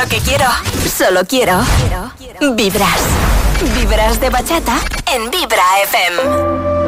Lo que quiero, solo quiero Vibras. Vibras de bachata en Vibra FM.